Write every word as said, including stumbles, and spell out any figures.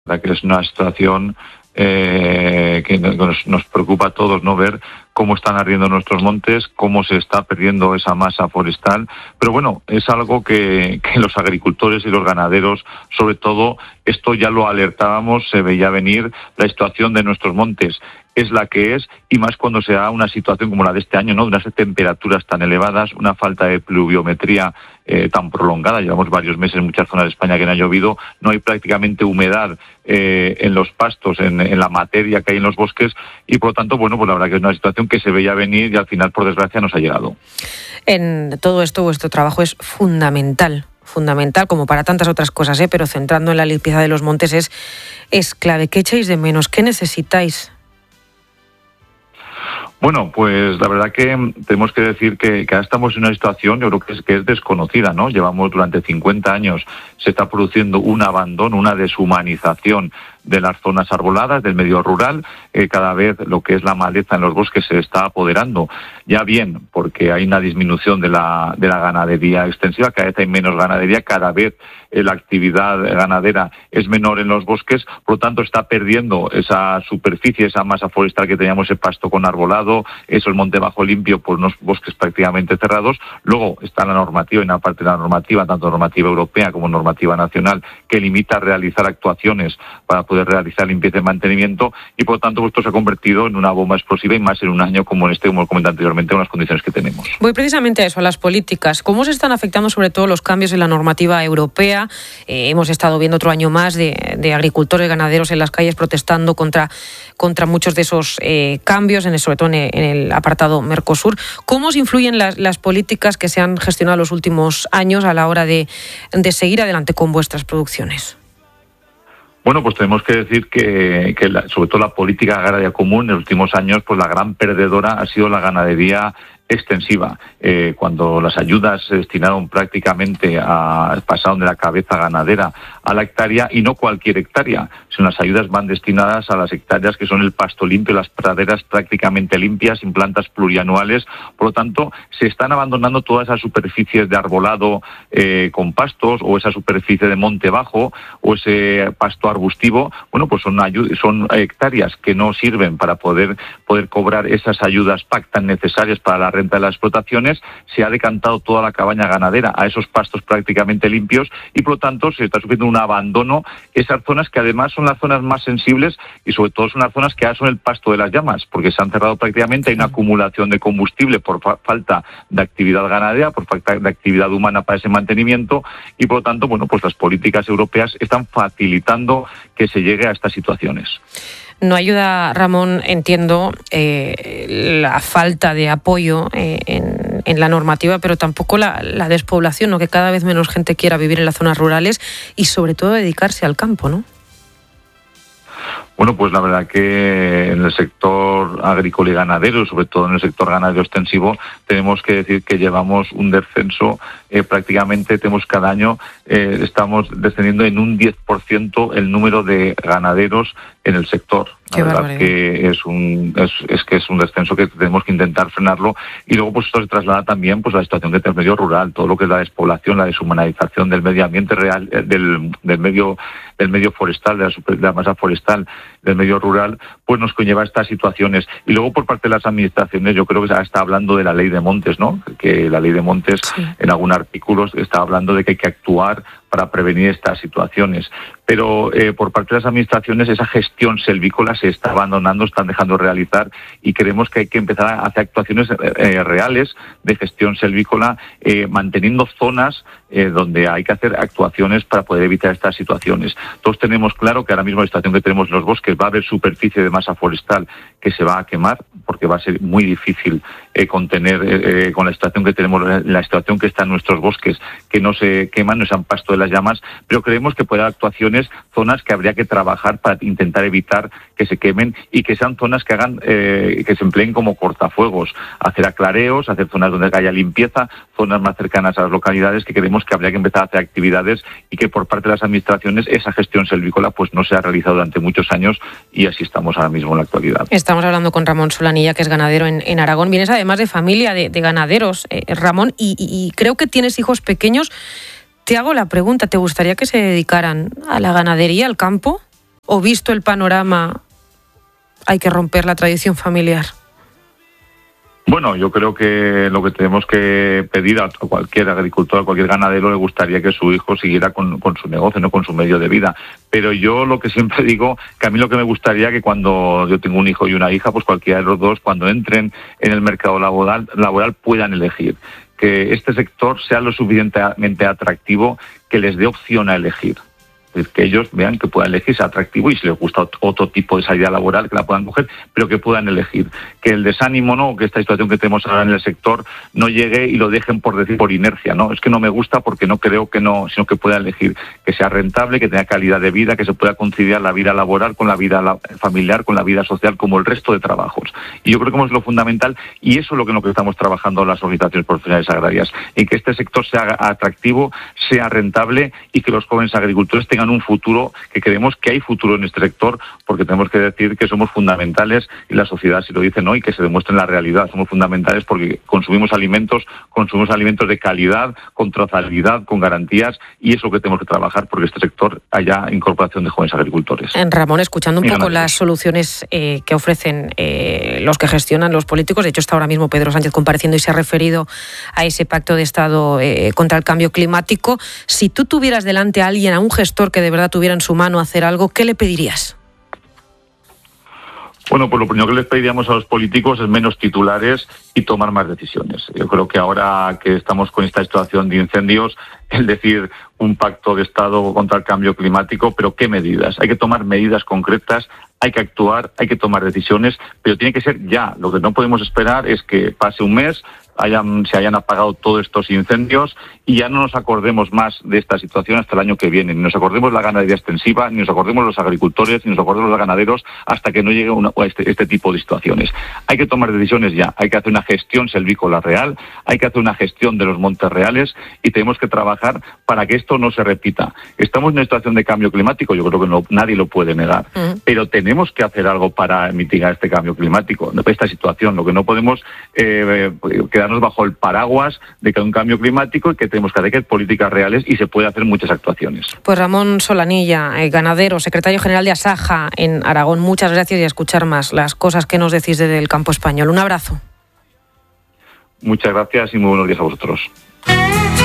que es una situación eh, que nos, nos preocupa a todos, ¿no? Ver cómo están ardiendo nuestros montes, cómo se está perdiendo esa masa forestal. Pero bueno, es algo que, que los agricultores y los ganaderos, sobre todo, esto ya lo alertábamos, se veía venir. La situación de nuestros montes es la que es, y más cuando se da una situación como la de este año, ¿no? De unas temperaturas tan elevadas, una falta de pluviometría eh, tan prolongada. Llevamos varios meses en muchas zonas de España que no ha llovido, no hay prácticamente humedad eh, en los pastos, en, en la materia que hay en los bosques, y por lo tanto, bueno, pues la verdad que es una situación que se veía venir y al final, por desgracia, nos ha llegado. En todo esto, vuestro trabajo es fundamental. fundamental, como para tantas otras cosas, ¿eh? Pero centrando en la limpieza de los montes es, es clave. ¿Qué echáis de menos? ¿Qué necesitáis? Bueno, pues la verdad que tenemos que decir que, que ahora estamos en una situación, yo creo que es, que es desconocida, ¿no? Llevamos durante cincuenta años, se está produciendo un abandono, una deshumanización de las zonas arboladas, del medio rural. Eh, cada vez lo que es la maleza en los bosques se está apoderando, ya bien porque hay una disminución de la, de la ganadería extensiva, cada vez hay menos ganadería, cada vez eh, la actividad ganadera es menor en los bosques, por lo tanto está perdiendo esa superficie, esa masa forestal que teníamos, ese pasto con arbolado, eso, el monte bajo limpio por unos bosques prácticamente cerrados. Luego está la normativa, y una parte de la normativa, tanto normativa europea como normativa nacional, que limita a realizar actuaciones para poder realizar limpieza y mantenimiento, y por lo tanto esto se ha convertido en una bomba explosiva, y más en un año como en este, como comenté anteriormente, con las condiciones que tenemos. Voy precisamente a eso, a las políticas. ¿Cómo se están afectando sobre todo los cambios en la normativa europea? Eh, hemos estado viendo otro año más de, de agricultores, ganaderos en las calles protestando contra, contra muchos de esos eh, cambios, en el, sobre todo en el, en el apartado Mercosur. ¿Cómo os influyen las, las políticas que se han gestionado los últimos años a la hora de, de seguir adelante con vuestras producciones? Bueno, pues tenemos que decir que, que la, sobre todo la política agraria común en los últimos años, pues la gran perdedora ha sido la ganadería extensiva. Eh, cuando las ayudas se destinaron prácticamente a, pasaron de la cabeza ganadera a la hectárea, y no cualquier hectárea, sino las ayudas van destinadas a las hectáreas que son el pasto limpio, las praderas prácticamente limpias, sin plantas plurianuales. Por lo tanto, se están abandonando todas esas superficies de arbolado eh, con pastos, o esa superficie de monte bajo, o ese pasto arbustivo. Bueno, pues son, ayud- son hectáreas que no sirven para poder, poder cobrar esas ayudas P A C tan necesarias para la renta de las explotaciones. Se ha decantado toda la cabaña ganadera a esos pastos prácticamente limpios, y por lo tanto se está sufriendo un abandono. Esas zonas que además son las zonas más sensibles, y sobre todo son las zonas que ahora son el pasto de las llamas, porque se han cerrado prácticamente. Hay una acumulación de combustible por fa- falta de actividad ganadera, por falta de actividad humana para ese mantenimiento, y por lo tanto, bueno, pues las políticas europeas están facilitando que se llegue a estas situaciones. No ayuda, Ramón, entiendo, eh, la falta de apoyo eh, en, en la normativa, pero tampoco la, la despoblación, ¿no? Que cada vez menos gente quiera vivir en las zonas rurales y sobre todo dedicarse al campo, ¿no? Bueno, pues la verdad que en el sector agrícola y ganadero, sobre todo en el sector ganadero extensivo, tenemos que decir que llevamos un descenso, eh, prácticamente tenemos cada año, eh, estamos descendiendo en un diez por ciento el número de ganaderos en el sector. La Qué verdad barbaridad. que es un es, es que es un descenso que tenemos que intentar frenarlo, y luego pues esto se traslada también pues a la situación que tiene el medio rural, todo lo que es la despoblación, la deshumanización del medio ambiente real, eh, del, del medio del medio forestal, de la, super, de la masa forestal, del medio rural, pues nos conlleva estas situaciones. Y luego por parte de las administraciones, yo creo que se está hablando de la ley de montes, ¿no? Que la ley de montes, sí, en algún artículo está hablando de que hay que actuar para prevenir estas situaciones. Pero eh, por parte de las administraciones esa gestión selvícola se está abandonando, están dejando de realizar, y creemos que hay que empezar a hacer actuaciones eh, reales de gestión selvícola, eh, manteniendo zonas eh, donde hay que hacer actuaciones para poder evitar estas situaciones. Todos tenemos claro que ahora mismo la situación que tenemos en los bosques, va a haber superficie de masa forestal que se va a quemar, porque va a ser muy difícil eh, contener eh, con la situación que tenemos, la situación que está en nuestros bosques, que no se queman, no se han pasto de las llamas, pero creemos que puede haber actuaciones, zonas que habría que trabajar para intentar evitar que se quemen, y que sean zonas que hagan, eh, que se empleen como cortafuegos, hacer aclareos, hacer zonas donde haya limpieza, zonas más cercanas a las localidades, que creemos que habría que empezar a hacer actividades, y que por parte de las administraciones esa gestión selvícola pues no se ha realizado durante muchos años, y así estamos ahora mismo en la actualidad. Estamos hablando con Ramón Solanilla, que es ganadero en, en Aragón. Vienes además de familia de, de ganaderos, eh, Ramón, y, y, y creo que tienes hijos pequeños. Te hago la pregunta, ¿te gustaría que se dedicaran a la ganadería, al campo? o visto el panorama hay que romper la tradición familiar? Bueno, yo creo que lo que tenemos que pedir a cualquier agricultor, a cualquier ganadero, le gustaría que su hijo siguiera con, con su negocio, no con su medio de vida. Pero yo lo que siempre digo, que a mí lo que me gustaría que cuando yo tengo un hijo y una hija, pues cualquiera de los dos, cuando entren en el mercado laboral, laboral puedan elegir. Que este sector sea lo suficientemente atractivo que les dé opción a elegir. Es que ellos vean que puedan elegir, sea atractivo, y si les gusta otro tipo de salida laboral que la puedan coger, pero que puedan elegir. Que el desánimo, no, que esta situación que tenemos ahora en el sector no llegue y lo dejen por decir por inercia, no, es que no me gusta porque no creo que no, sino que pueda elegir, que sea rentable, que tenga calidad de vida, que se pueda conciliar la vida laboral con la vida familiar, con la vida social, como el resto de trabajos. Y yo creo que eso es lo fundamental, y eso es lo que, lo que estamos trabajando las organizaciones profesionales agrarias, en que este sector sea atractivo, sea rentable y que los jóvenes agricultores tengan un futuro, que creemos que hay futuro en este sector, porque tenemos que decir que somos fundamentales, y la sociedad si lo dice no, y que se demuestre en la realidad. Somos fundamentales porque consumimos alimentos, consumimos alimentos de calidad, con trazabilidad, con garantías, y es lo que tenemos que trabajar porque este sector haya incorporación de jóvenes agricultores. Ramón, escuchando un poco ganaderos. Las soluciones eh, que ofrecen eh, los que gestionan los políticos, de hecho está ahora mismo Pedro Sánchez compareciendo y se ha referido a ese pacto de Estado eh, contra el cambio climático. Si tú tuvieras delante a alguien, a un gestor que de verdad tuviera en su mano hacer algo, ¿qué le pedirías? Bueno, pues lo primero que les pediríamos a los políticos es menos titulares y tomar más decisiones. Yo creo que ahora que estamos con esta situación de incendios, el decir un pacto de Estado contra el cambio climático, pero ¿qué medidas? Hay que tomar medidas concretas, hay que actuar, hay que tomar decisiones, pero tiene que ser ya. Lo que no podemos esperar es que pase un mes, hayan, se hayan apagado todos estos incendios y ya no nos acordemos más de esta situación hasta el año que viene. Ni nos acordemos la ganadería extensiva, ni nos acordemos los agricultores, ni nos acordemos los ganaderos hasta que no llegue una, este, este tipo de situaciones. Hay que tomar decisiones ya, hay que hacer una gestión selvícola real, hay que hacer una gestión de los montes reales y tenemos que trabajar para que esto no se repita. Estamos en una situación de cambio climático, yo creo que no, nadie lo puede negar, uh-huh. pero tenemos que hacer algo para mitigar este cambio climático, esta situación. Lo que no podemos eh, quedarnos bajo el paraguas de que hay un cambio climático y que tenemos que hacer políticas reales y se puede hacer muchas actuaciones. Pues Ramón Solanilla, eh, ganadero, secretario general de Asaja en Aragón, muchas gracias y a escuchar más las cosas que nos decís desde el campo español. Un abrazo. Muchas gracias y muy buenos días a vosotros.